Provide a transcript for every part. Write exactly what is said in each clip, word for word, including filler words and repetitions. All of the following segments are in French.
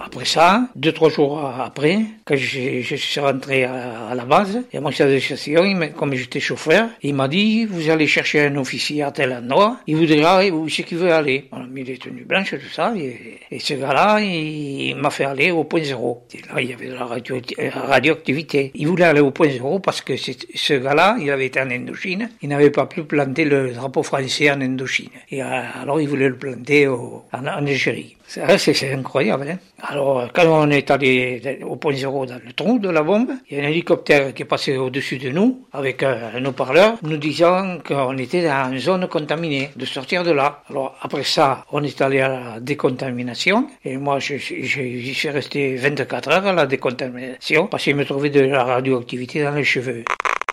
après ça, deux, trois jours après, quand je, je suis rentré à, à la base, et à mon chef de station, il comme j'étais chauffeur, il m'a dit, vous allez chercher un officier à tel endroit, il vous dira où c'est qu'il veut aller. On a mis les tenues blanches, tout ça, et, et ce gars-là, il, il m'a fait aller au point zéro. Et là, il y avait de la, radio, la radioactivité. Il voulait aller au point zéro parce que ce gars-là, il avait été en Indochine, il n'avait pas pu planter le drapeau français en Indochine. Et alors, il voulait le planter au, en, en Algérie. C'est, c'est incroyable, hein. Alors, quand on est allé au point zéro dans le trou de la bombe, il y a un hélicoptère qui est passé au-dessus de nous, avec un, un haut-parleur, nous disant qu'on était dans une zone contaminée, de sortir de là. Alors, après ça, on est allé à la décontamination, et moi, je, je, je suis resté vingt-quatre heures à la décontamination, parce qu'il me trouvait de la radioactivité dans les cheveux.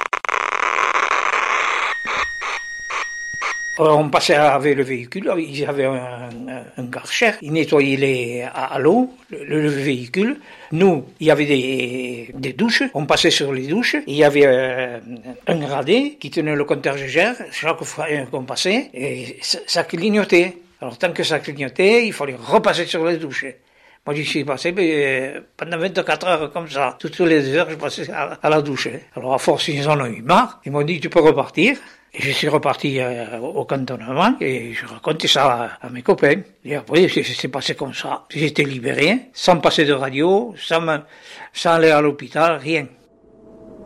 On passait avec le véhicule, ils avaient un, un, un karcher, ils nettoyaient les, à, à l'eau le, le véhicule. Nous, il y avait des, des douches, on passait sur les douches, il y avait euh, un gradé qui tenait le compteur Gégère chaque fois qu'on passait, et ça, ça clignotait. Alors tant que ça clignotait, il fallait repasser sur les douches. Moi, j'y suis passé euh, pendant vingt-quatre heures comme ça. Toutes les heures, je passais à, à la douche. Alors à force, ils en ont eu marre, ils m'ont dit, tu peux repartir. Et je suis reparti euh, au cantonnement et je racontais ça à, à mes copains. Et après, c'est passé comme ça. J'ai été libéré, sans passer de radio, sans, sans aller à l'hôpital, rien.